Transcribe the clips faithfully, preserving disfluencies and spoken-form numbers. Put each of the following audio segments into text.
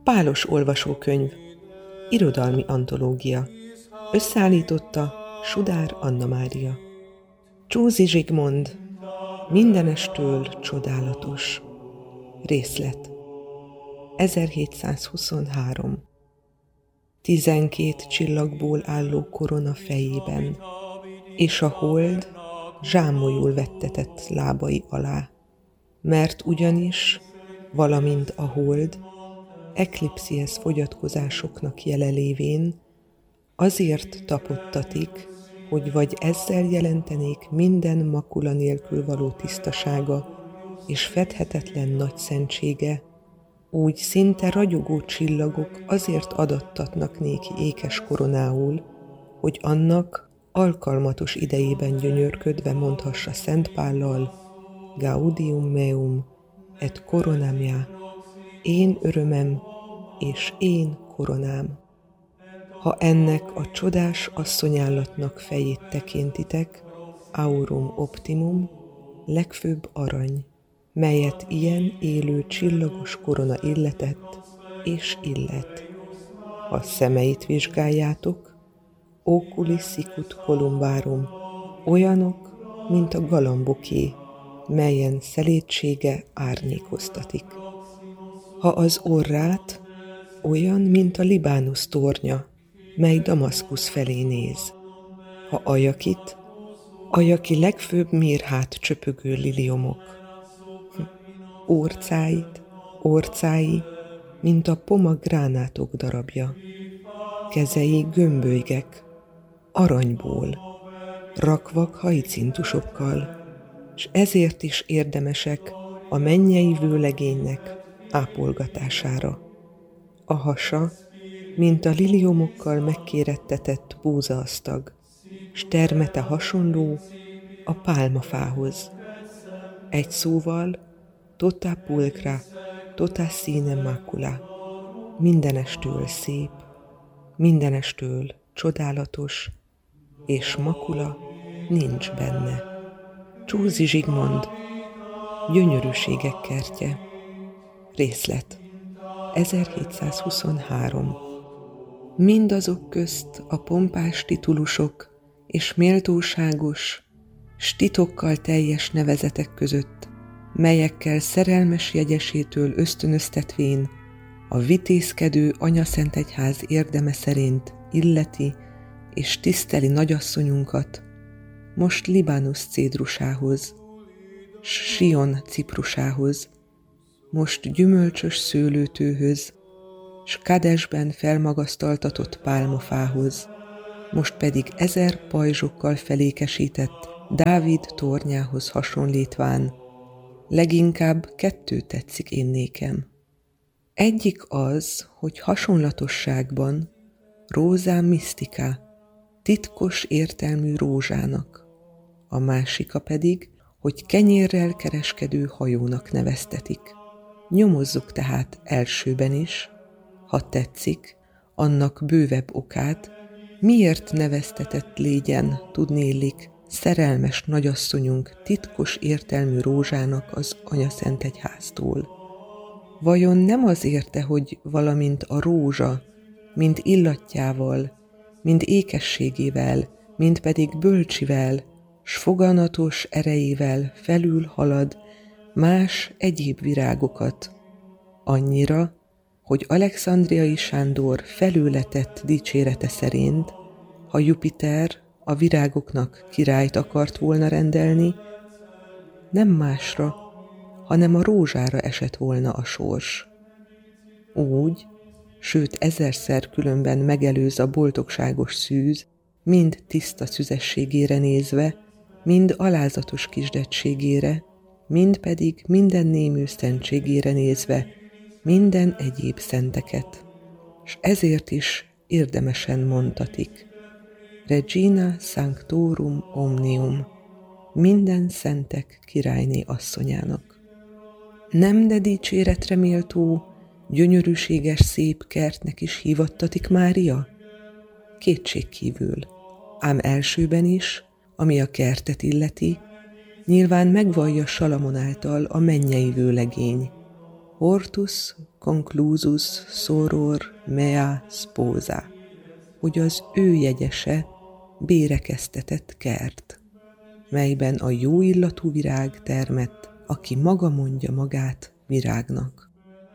Pálos olvasókönyv, irodalmi antológia. Összeállította Sudár Anna Mária. Csózi Zsigmond, mindenestől csodálatos. Részlet. ezerhétszázhuszonhárom. Tizenkét csillagból álló korona fejében, és a hold zsámolyul vettetett lábai alá, mert ugyanis, valamint a hold, eklipsziesz fogyatkozásoknak jele lévén, azért tapottatik, hogy vagy ezzel jelentenék minden makula nélkül való tisztasága és fedhetetlen nagyszentsége, úgy szinte ragyogó csillagok azért adattatnak néki ékes koronául, hogy annak alkalmatos idejében gyönyörködve mondhassa Szent Pállal: Gaudium meum et coronam mea, én örömem és én koronám. Ha ennek a csodás asszonyállatnak fejét tekintitek, aurum optimum, legfőbb arany, melyet ilyen élő csillagos korona illetett és illet. Ha szemeit vizsgáljátok, oculi sicut columbarum, olyanok, mint a galamboké, melyen szelédsége árnyékoztatik. Ha az orrát, olyan, mint a Libánus tornya, mely Damaszkusz felé néz. Ha ajakit, ajaki legfőbb mirhát csöpögő liliomok. Hm. Orcáit, orcái, mint a pomagránátok darabja. Kezei gömbölygek, aranyból, rakvak haicintusokkal, s ezért is érdemesek a mennyei vőlegénynek ápolgatására. A hasa, mint a liliomokkal megkérettetett búzaasztag, s termete hasonló a pálmafához. Egy szóval, tota pulcra, tota sine macula, mindenestől szép, mindenestől csodálatos, és makula nincs benne. Csózi Zsigmond, Gyönyörűségek kertje. Részlet. ezerhétszázhuszonhárom. Mindazok közt a pompás titulusok és méltóságos, s titokkal teljes nevezetek között, melyekkel szerelmes jegyesétől ösztönöztetvén a vitézkedő anyaszentegyház érdeme szerint illeti és tiszteli nagyasszonyunkat, most Libánus cédrusához, Sion ciprusához, most gyümölcsös szőlőtőhöz, s Kadesben felmagasztaltatott pálmafához, most pedig ezer pajzsokkal felékesített Dávid tornyához hasonlítván, leginkább kettő tetszik én nékem. Egyik az, hogy hasonlatosságban Rózá Mystica, titkos értelmű rózsának, a másika pedig, hogy kenyérrel kereskedő hajónak neveztetik. Nyomozzuk tehát elsőben is, ha tetszik, annak bővebb okát, miért neveztetett légyen, tudnélik, szerelmes nagyasszonyunk titkos értelmű rózsának az anyaszentegyháztól. Vajon nem az érte, hogy valamint a rózsa, mint illatjával, mint ékességével, mint pedig bölcsivel, s foganatos erejével felül halad más egyéb virágokat, annyira, hogy Alexandriai Sándor felületett dicsérete szerint, ha Jupiter a virágoknak királyt akart volna rendelni, nem másra, hanem a rózsára esett volna a sors. Úgy, sőt ezerszer különben megelőz a boldogságos szűz, mind tiszta szüzességére nézve, mind alázatos kisdettségére, mind pedig minden némű szentségére nézve, minden egyéb szenteket, s ezért is érdemesen mondtatik. Regina Sanctorum Omnium, minden szentek királyné asszonyának. Nem de dicséretre méltó, gyönyörűséges szép kertnek is hívattatik Mária? Kétségkívül, ám elsőben is, ami a kertet illeti, nyilván megvallja Salamon által a mennyei vőlegény, hortus conclusus soror mea sposa, hogy az ő jegyese bérekeztetett kert, melyben a jó illatú virág termett, aki maga mondja magát virágnak.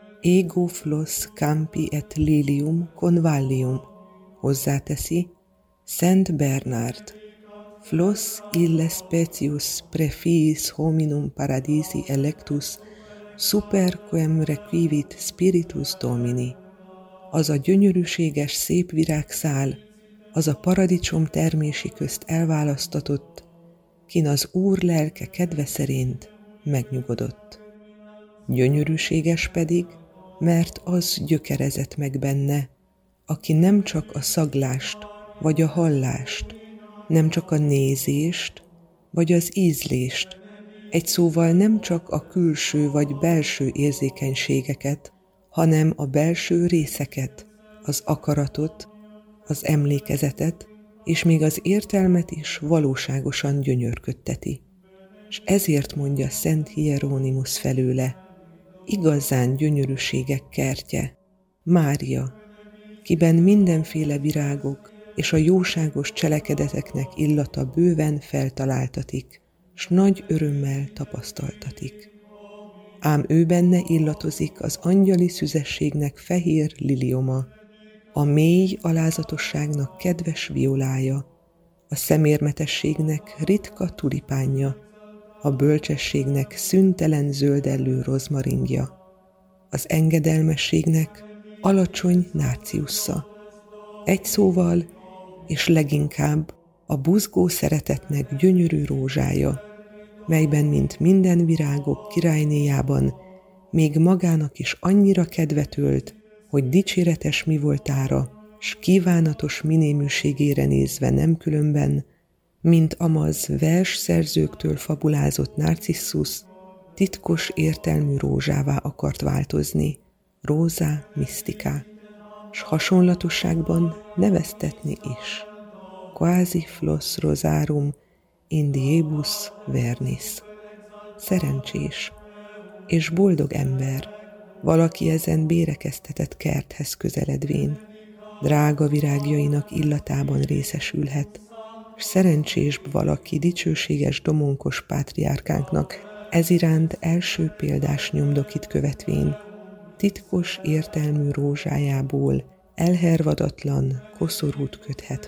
Ego flos campi et lilium convallium, hozzáteszi Szent Bernard. Flos ille specius prefiis hominum paradisi electus super quem requivit spiritus domini. Az a gyönyörűséges szép virágszál, az a paradicsom termési közt elválasztatott, kin az Úr lelke kedve szerint megnyugodott. Gyönyörűséges pedig, mert az gyökerezett meg benne, aki nem csak a szaglást vagy a hallást, nem csak a nézést vagy az ízlést, egy szóval nem csak a külső vagy belső érzékenységeket, hanem a belső részeket, az akaratot, az emlékezetet, és még az értelmet is valóságosan gyönyörködteti. És ezért mondja Szent Hieronymus felőle, igazán gyönyörűségek kertje, Mária, kiben mindenféle virágok és a jóságos cselekedeteknek illata bőven feltaláltatik, s nagy örömmel tapasztaltatik. Ám ő benne illatozik az angyali szüzességnek fehér lilioma, a mély alázatosságnak kedves violája, a szemérmetességnek ritka tulipánja, a bölcsességnek szüntelen zöldellő rozmaringja, az engedelmességnek alacsony nárciussza. Egy szóval, és leginkább a buzgó szeretetnek gyönyörű rózsája, melyben, mint minden virágok királynéjában, még magának is annyira kedvet ölt, hogy dicséretes mi voltára, s kívánatos minéműségére nézve nem különben, mint amaz versszerzőktől fabulázott Narcissus, titkos értelmű rózsává akart változni, Rosa mystica, s hasonlatosságban neveztetni is. Quasi flos rosarum in diebus vernis. Szerencsés és boldog ember, valaki ezen bérekeztetett kerthez közeledvén, drága virágjainak illatában részesülhet, s szerencsés valaki dicsőséges domonkos pátriárkánknak eziránt első példás nyomdokit követvén, titkos értelmű rózsájából elhervadatlan koszorút köthet